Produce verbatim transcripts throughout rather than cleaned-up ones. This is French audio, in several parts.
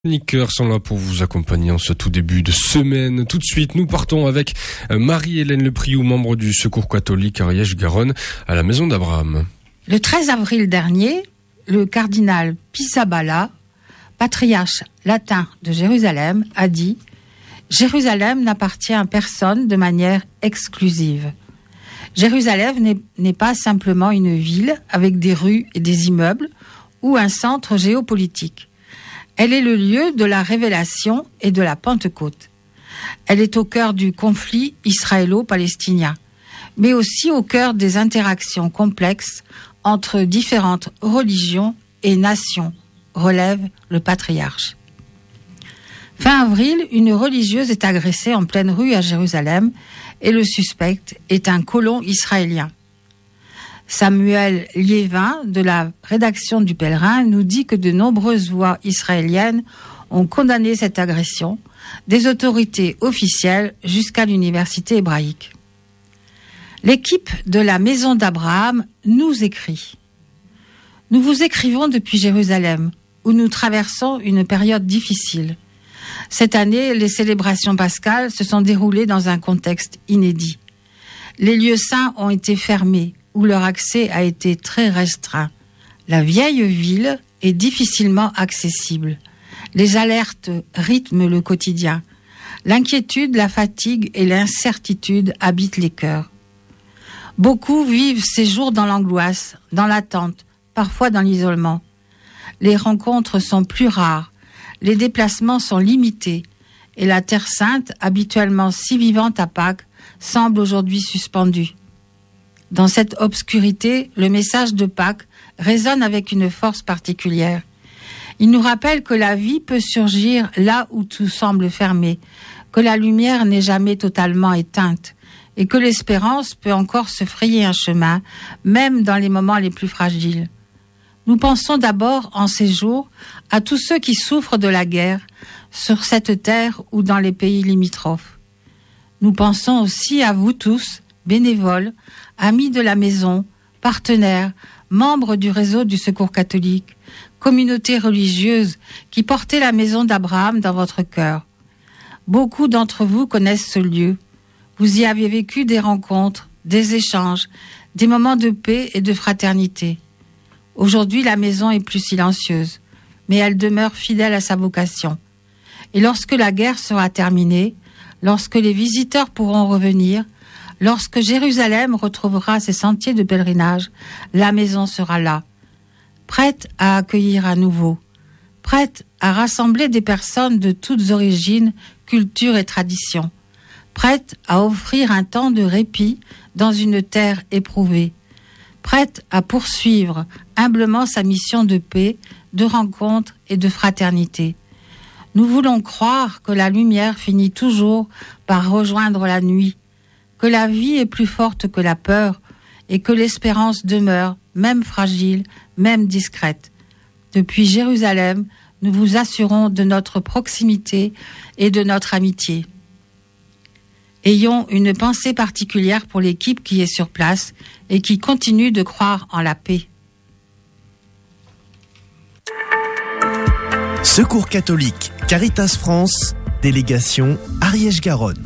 Chroniqueurs sont là pour vous accompagner en ce tout début de semaine. Tout de suite, nous partons avec Marie-Hélène Lepriou, membre du Secours catholique Ariège-Garonne, à la Maison d'Abraham. Le treize avril dernier, le cardinal Pizzaballa, patriarche latin de Jérusalem, a dit « Jérusalem n'appartient à personne de manière exclusive. Jérusalem n'est, n'est pas simplement une ville avec des rues et des immeubles ou un centre géopolitique. Elle est le lieu de la révélation et de la Pentecôte. Elle est au cœur du conflit israélo-palestinien, mais aussi au cœur des interactions complexes entre différentes religions et nations, relève le patriarche. Fin avril, une religieuse est agressée en pleine rue à Jérusalem et le suspect est un colon israélien. Samuel Liévin, de la rédaction du Pèlerin, nous dit que de nombreuses voix israéliennes ont condamné cette agression, des autorités officielles jusqu'à l'université hébraïque. L'équipe de la Maison d'Abraham nous écrit « Nous vous écrivons depuis Jérusalem, où nous traversons une période difficile. Cette année, les célébrations pascales se sont déroulées dans un contexte inédit. Les lieux saints ont été fermés, où leur accès a été très restreint. La vieille ville est difficilement accessible. Les alertes rythment le quotidien. L'inquiétude, la fatigue et l'incertitude habitent les cœurs. Beaucoup vivent ces jours dans l'angoisse, dans l'attente, parfois dans l'isolement. Les rencontres sont plus rares, les déplacements sont limités et la Terre Sainte, habituellement si vivante à Pâques, semble aujourd'hui suspendue. Dans cette obscurité, le message de Pâques résonne avec une force particulière. Il nous rappelle que la vie peut surgir là où tout semble fermé, que la lumière n'est jamais totalement éteinte et que l'espérance peut encore se frayer un chemin, même dans les moments les plus fragiles. Nous pensons d'abord en ces jours à tous ceux qui souffrent de la guerre sur cette terre ou dans les pays limitrophes. Nous pensons aussi à vous tous, bénévoles, amis de la maison, partenaires, membres du réseau du Secours catholique, communauté religieuse qui portez la Maison d'Abraham dans votre cœur. Beaucoup d'entre vous connaissent ce lieu. Vous y avez vécu des rencontres, des échanges, des moments de paix et de fraternité. Aujourd'hui, la maison est plus silencieuse, mais elle demeure fidèle à sa vocation. Et lorsque la guerre sera terminée, lorsque les visiteurs pourront revenir, lorsque Jérusalem retrouvera ses sentiers de pèlerinage, la maison sera là, prête à accueillir à nouveau, prête à rassembler des personnes de toutes origines, cultures et traditions, prête à offrir un temps de répit dans une terre éprouvée, prête à poursuivre humblement sa mission de paix, de rencontre et de fraternité. Nous voulons croire que la lumière finit toujours par rejoindre la nuit, que la vie est plus forte que la peur et que l'espérance demeure, même fragile, même discrète. Depuis Jérusalem, nous vous assurons de notre proximité et de notre amitié. Ayons une pensée particulière pour l'équipe qui est sur place et qui continue de croire en la paix. Secours catholique, Caritas France, délégation Ariège-Garonne.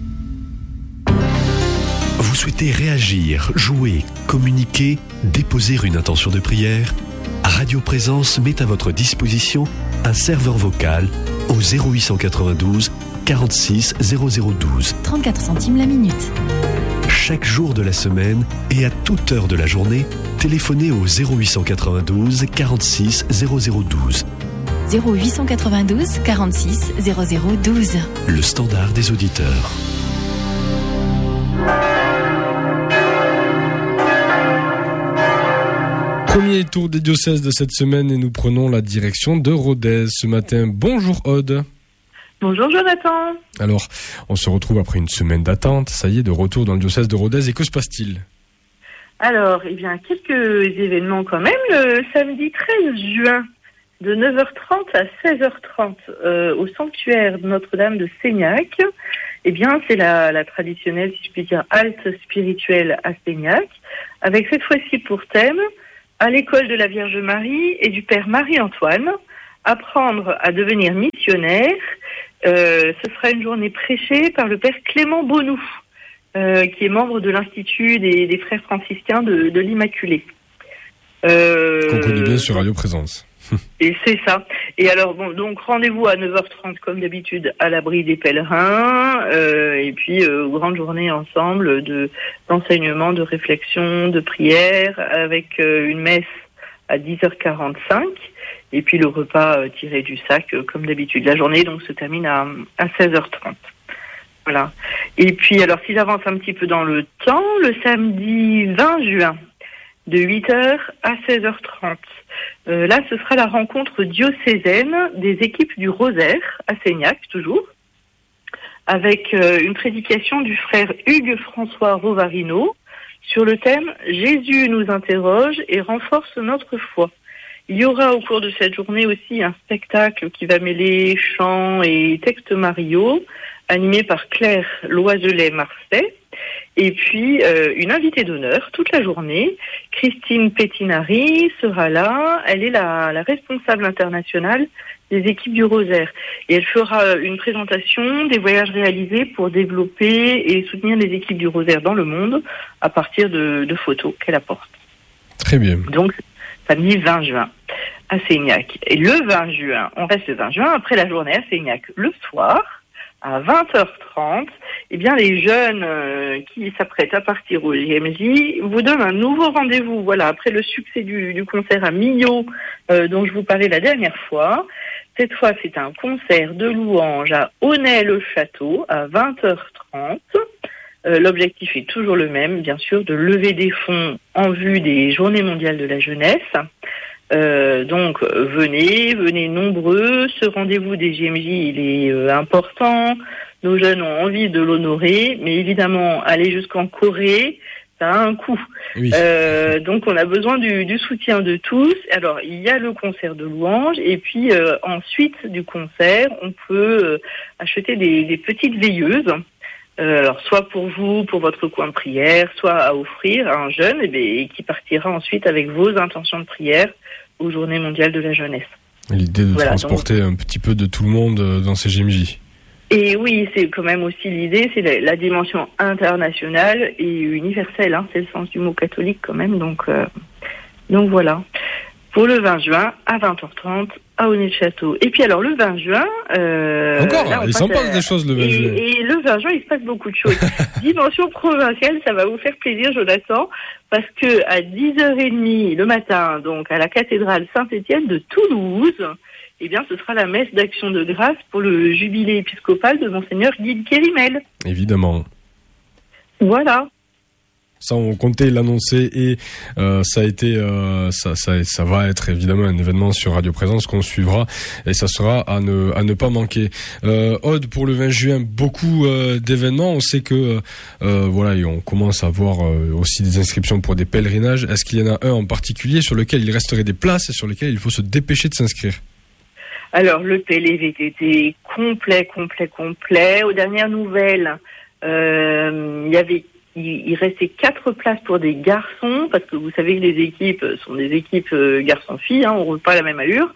Vous souhaitez réagir, jouer, communiquer, déposer une intention de prière? Radio Présence met à votre disposition un serveur vocal au zéro huit cent quatre-vingt-douze quarante-six zéro zéro douze. trente-quatre centimes la minute. Chaque jour de la semaine et à toute heure de la journée, téléphonez au zéro huit cent quatre-vingt-douze quarante-six zéro zéro douze. zéro huit cent quatre-vingt-douze quarante-six zéro zéro douze. Le standard des auditeurs. Premier tour des diocèses de cette semaine et nous prenons la direction de Rodez ce matin. Bonjour Aude. Bonjour Jonathan. Alors, on se retrouve après une semaine d'attente, ça y est, de retour dans le diocèse de Rodez, et que se passe-t-il? Alors, eh bien, quelques événements quand même. Le samedi treize juin, de neuf heures trente à seize heures trente, euh, au sanctuaire Notre-Dame de Seignac, eh bien, c'est la, la traditionnelle, si je puis dire, halte spirituelle à Seignac, avec cette fois-ci pour thème, à l'école de la Vierge Marie et du Père Marie-Antoine, apprendre à devenir missionnaire. Euh, ce sera une journée prêchée par le père Clément Bonou, euh, qui est membre de l'Institut des, des frères franciscains de, de l'Immaculée. Euh, Qu'on connaît bien sur Radio Présence. Et c'est ça. Et alors, bon, donc rendez-vous à neuf heures trente, comme d'habitude, à l'abri des pèlerins, euh, et puis euh, grande journée ensemble de d'enseignement, de réflexion, de prière, avec euh, une messe à dix heures quarante-cinq, et puis le repas euh, tiré du sac, euh, comme d'habitude. La journée, donc, se termine à, à seize heures trente. Voilà. Et puis, alors, si j'avance un petit peu dans le temps, le samedi vingt juin, de huit heures à seize heures trente. Euh, là, ce sera la rencontre diocésaine des équipes du Rosaire, à Seignac, toujours, avec euh, une prédication du frère Hugues François Rovarino sur le thème « Jésus nous interroge et renforce notre foi ». Il y aura au cours de cette journée aussi un spectacle qui va mêler chant et texte Mario, animé par Claire Loiselet-Marseille. Et puis, euh, une invitée d'honneur toute la journée, Christine Pettinari, sera là. Elle est la, la responsable internationale des équipes du Rosaire. Et elle fera une présentation des voyages réalisés pour développer et soutenir les équipes du Rosaire dans le monde à partir de, de photos qu'elle apporte. Très bien. Donc, samedi vingt juin à Seignac. Et le vingt juin, on reste le vingt juin, après la journée à Seignac, le soir, à vingt heures trente, eh bien, les jeunes euh, qui s'apprêtent à partir au J M J vous donnent un nouveau rendez-vous. Voilà, après le succès du, du concert à Millau, euh, dont je vous parlais la dernière fois. Cette fois, c'est un concert de louanges à Aunay-le-Château à vingt heures trente. Euh, l'objectif est toujours le même, bien sûr, de lever des fonds en vue des Journées mondiales de la jeunesse. Euh, donc venez, venez nombreux. Ce rendez-vous des J M J, il est euh, important. Nos jeunes ont envie de l'honorer, mais évidemment, aller jusqu'en Corée, ça a un coût. Oui. Euh, donc on a besoin du, du soutien de tous. Alors il y a le concert de louanges, et puis euh, ensuite du concert, on peut euh, acheter des, des petites veilleuses. Euh, alors soit pour vous, pour votre coin de prière, soit à offrir à un jeune, et, bien, et qui partira ensuite avec vos intentions de prière aux Journées mondiales de la jeunesse. L'idée de voilà, transporter donc un petit peu de tout le monde dans ces J M J. Et oui, c'est quand même aussi l'idée, c'est la, la dimension internationale et universelle, hein, c'est le sens du mot catholique quand même, donc, euh, donc voilà. Pour le vingt juin, à vingt heures trente, à Aunay-le-Château. Et puis alors, le vingt juin... Euh, Encore, là, il s'en passe à... des choses le vingt juin. Et, et le vingt juin, il se passe beaucoup de choses. Dimension provinciale, ça va vous faire plaisir, Jonathan, parce que à dix heures trente le matin, donc à la cathédrale Saint-Étienne de Toulouse, eh bien, ce sera la messe d'action de grâce pour le jubilé épiscopal de Monseigneur Guy Kérimel. Évidemment. Voilà. Ça, on comptait l'annoncer et euh, ça a été, euh, ça, ça, ça va être évidemment un événement sur Radio Présence qu'on suivra et ça sera à ne, à ne pas manquer. Euh, Aude, pour le vingt juin, beaucoup euh, d'événements. On sait que euh, voilà, et on commence à voir euh, aussi des inscriptions pour des pèlerinages. Est-ce qu'il y en a un en particulier sur lequel il resterait des places et sur lequel il faut se dépêcher de s'inscrire? Alors, le P L V T T complet, complet, complet. Aux dernières nouvelles, euh, il y avait Il, il restait quatre places pour des garçons, parce que vous savez que les équipes sont des équipes euh, garçons-filles, hein, on roule pas à la même allure.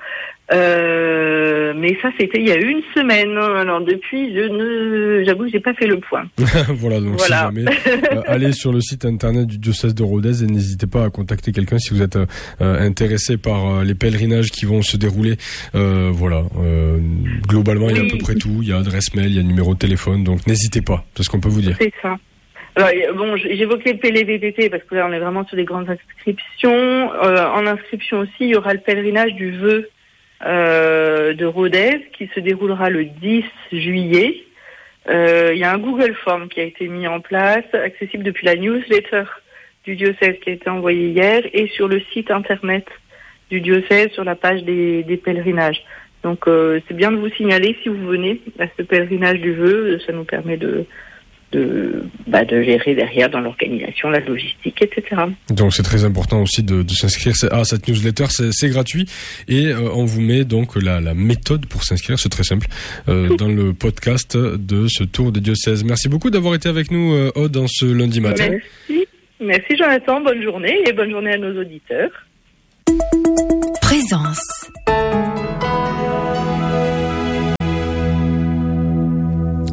Euh, mais ça, c'était il y a une semaine. Alors depuis, je ne, j'avoue que j'ai pas fait le point. Voilà, donc voilà. Si jamais, euh, allez sur le site internet du diocèse de Rodez et n'hésitez pas à contacter quelqu'un si vous êtes euh, intéressé par euh, les pèlerinages qui vont se dérouler. Euh, voilà, euh, globalement, oui. Il y a à peu près tout. Il y a adresse mail, il y a numéro de téléphone, donc n'hésitez pas. C'est ce qu'on peut vous dire. C'est ça. Alors, bon, j'évoquais le P L V T T parce que là, on est vraiment sur des grandes inscriptions. Euh, en inscription aussi, il y aura le pèlerinage du vœu euh, de Rodez qui se déroulera le dix juillet. Euh, il y a un Google Form qui a été mis en place, accessible depuis la newsletter du diocèse qui a été envoyée hier et sur le site internet du diocèse sur la page des, des pèlerinages. Donc, euh, c'est bien de vous signaler si vous venez à ce pèlerinage du vœu. Ça nous permet de... de bah de gérer derrière dans l'organisation, la logistique, et cetera. Donc c'est très important aussi de, de s'inscrire à cette newsletter, c'est, c'est gratuit et euh, on vous met donc la, la méthode pour s'inscrire, c'est très simple, euh, dans le podcast de ce tour des diocèses. Merci beaucoup d'avoir été avec nous, euh, Aude, dans ce lundi matin. Merci, merci Jonathan, bonne journée et bonne journée à nos auditeurs. Présence.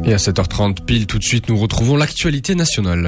Et à sept heures trente pile, tout de suite, nous retrouvons l'actualité nationale.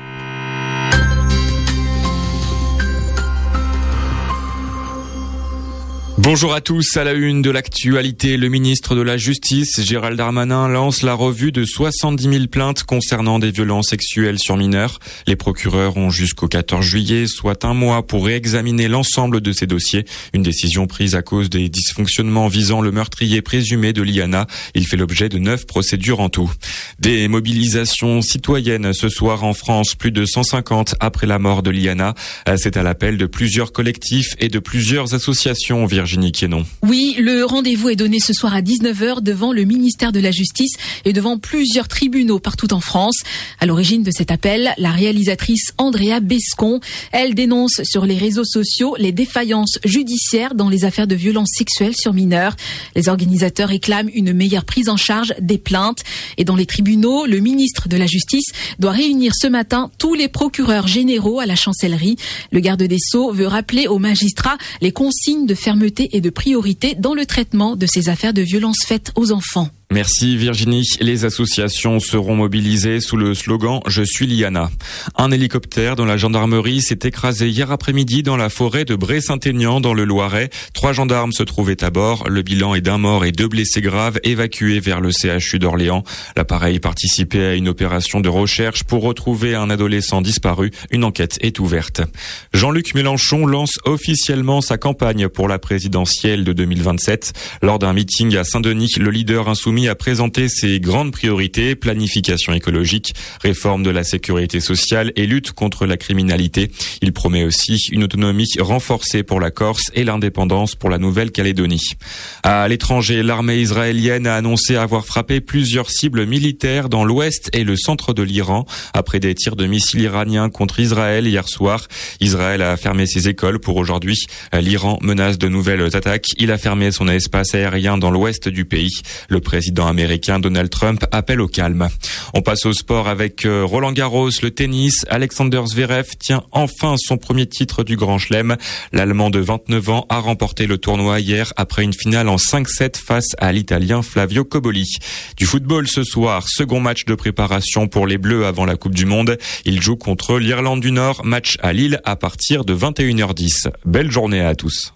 Bonjour à tous, à la une de l'actualité, le ministre de la Justice, Gérald Darmanin, lance la revue de soixante-dix mille plaintes concernant des violences sexuelles sur mineurs. Les procureurs ont jusqu'au quatorze juillet, soit un mois, pour réexaminer l'ensemble de ces dossiers. Une décision prise à cause des dysfonctionnements visant le meurtrier présumé de Liana. Il fait l'objet de neuf procédures en tout. Des mobilisations citoyennes ce soir en France, plus de cent cinquante après la mort de Liana. C'est à l'appel de plusieurs collectifs et de plusieurs associations, Virginie Quénon. Oui, le rendez-vous est donné ce soir à dix-neuf heures devant le ministère de la Justice et devant plusieurs tribunaux partout en France. À l'origine de cet appel, la réalisatrice Andrea Bescon. Elle dénonce sur les réseaux sociaux les défaillances judiciaires dans les affaires de violences sexuelles sur mineurs. Les organisateurs réclament une meilleure prise en charge des plaintes. Et dans les tribunaux, le ministre de la Justice doit réunir ce matin tous les procureurs généraux à la chancellerie. Le garde des Sceaux veut rappeler aux magistrats les consignes de fermeté et de priorité dans le traitement de ces affaires de violences faites aux enfants. Merci Virginie. Les associations seront mobilisées sous le slogan « Je suis Liana ». Un hélicoptère de la gendarmerie s'est écrasé hier après-midi dans la forêt de Bray-Saint-Aignan dans le Loiret. Trois gendarmes se trouvaient à bord. Le bilan est d'un mort et deux blessés graves évacués vers le C H U d'Orléans. L'appareil participait à une opération de recherche pour retrouver un adolescent disparu. Une enquête est ouverte. Jean-Luc Mélenchon lance officiellement sa campagne pour la présidentielle de deux mille vingt-sept. Lors d'un meeting à Saint-Denis, le leader insoumis a présenté ses grandes priorités: planification écologique, réforme de la sécurité sociale et lutte contre la criminalité. Il promet aussi une autonomie renforcée pour la Corse et l'indépendance pour la Nouvelle-Calédonie. À l'étranger, l'armée israélienne a annoncé avoir frappé plusieurs cibles militaires dans l'ouest et le centre de l'Iran après des tirs de missiles iraniens contre Israël hier soir. Israël a fermé ses écoles pour aujourd'hui. L'Iran menace de nouvelles attaques. Il a fermé son espace aérien dans l'ouest du pays. Le président Le président américain Donald Trump appelle au calme. On passe au sport avec Roland Garros, le tennis. Alexander Zverev tient enfin son premier titre du Grand Chelem. L'Allemand de vingt-neuf ans a remporté le tournoi hier après une finale en cinq sept face à l'Italien Flavio Cobolli. Du football ce soir, second match de préparation pour les Bleus avant la Coupe du Monde. Ils jouent contre l'Irlande du Nord, match à Lille à partir de vingt et une heures dix. Belle journée à tous.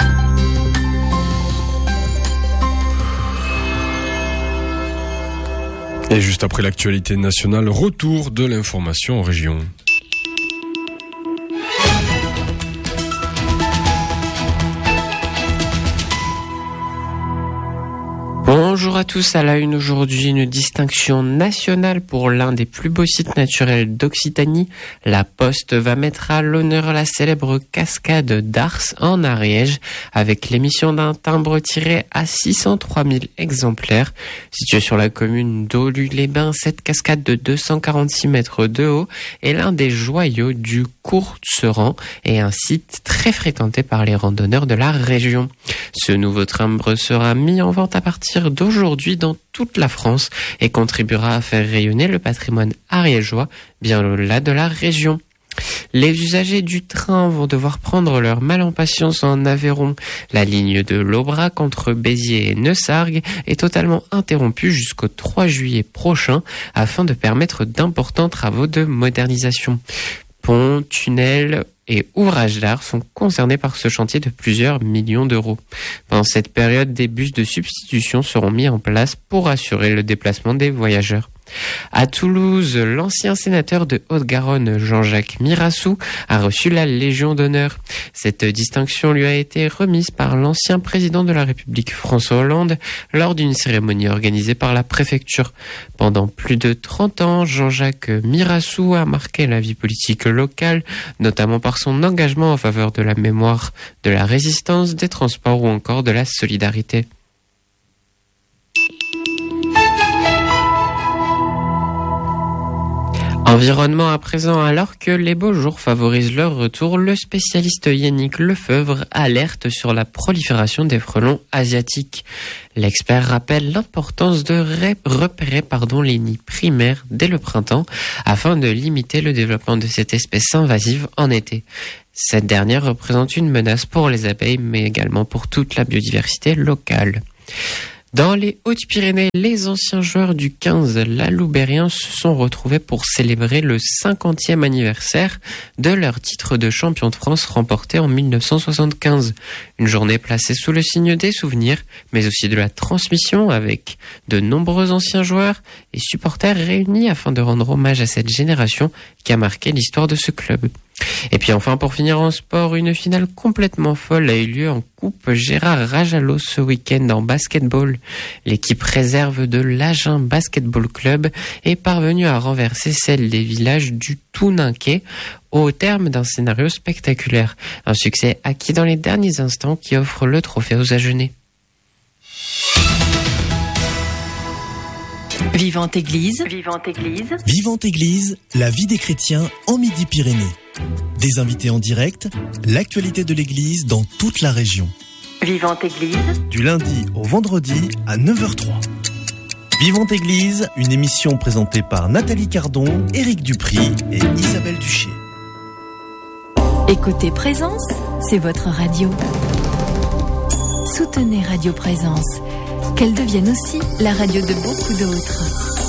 Et juste après l'actualité nationale, retour de l'information en région. Bonjour à tous, à la une aujourd'hui, une distinction nationale pour l'un des plus beaux sites naturels d'Occitanie. La Poste va mettre à l'honneur la célèbre cascade d'Ars en Ariège avec l'émission d'un timbre tiré à six cent trois mille exemplaires. Située sur la commune d'Aulus-les-Bains, cette cascade de deux cent quarante-six mètres de haut est l'un des joyaux du Courtseran et un site très fréquenté par les randonneurs de la région. Ce nouveau timbre sera mis en vente à partir d'aujourd'hui dans toute la France et contribuera à faire rayonner le patrimoine ariégeois bien au-delà de la région. Les usagers du train vont devoir prendre leur mal en patience en Aveyron. La ligne de l'Aubrac entre Béziers et Neussargues est totalement interrompue jusqu'au trois juillet prochain afin de permettre d'importants travaux de modernisation. Ponts, tunnels et ouvrages d'art sont concernés par ce chantier de plusieurs millions d'euros. Pendant cette période, des bus de substitution seront mis en place pour assurer le déplacement des voyageurs. À Toulouse, l'ancien sénateur de Haute-Garonne, Jean-Jacques Mirassou, a reçu la Légion d'honneur. Cette distinction lui a été remise par l'ancien président de la République, François Hollande, lors d'une cérémonie organisée par la préfecture. Pendant plus de trente ans, Jean-Jacques Mirassou a marqué la vie politique locale, notamment par son engagement en faveur de la mémoire, de la résistance, des transports ou encore de la solidarité. Environnement à présent, alors que les beaux jours favorisent leur retour, le spécialiste Yannick Lefebvre alerte sur la prolifération des frelons asiatiques. L'expert rappelle l'importance de ré- repérer pardon, les nids primaires dès le printemps afin de limiter le développement de cette espèce invasive en été. Cette dernière représente une menace pour les abeilles mais également pour toute la biodiversité locale. Dans les Hautes-Pyrénées, les anciens joueurs du quinze Laloubérien se sont retrouvés pour célébrer le cinquantième anniversaire de leur titre de champion de France remporté en mille neuf cent soixante-quinze. Une journée placée sous le signe des souvenirs, mais aussi de la transmission avec de nombreux anciens joueurs et supporters réunis afin de rendre hommage à cette génération qui a marqué l'histoire de ce club. Et puis enfin, pour finir en sport, une finale complètement folle a eu lieu en Coupe Gérard Rajalot ce week-end en basketball. L'équipe réserve de l'Agen Basketball Club est parvenue à renverser celle des villages du Touninquet au terme d'un scénario spectaculaire. Un succès acquis dans les derniers instants qui offre le trophée aux Agenais. Vivante Église. Vivante Église. Vivante Église, la vie des chrétiens en Midi-Pyrénées. Des invités en direct, l'actualité de l'Église dans toute la région. Vivante Église. Du lundi au vendredi à neuf heures zéro trois. Vivante Église, une émission présentée par Nathalie Cardon, Éric Dupry et Isabelle Duché. Écoutez Présence, c'est votre radio. Soutenez Radio Présence, qu'elle devienne aussi la radio de beaucoup d'autres.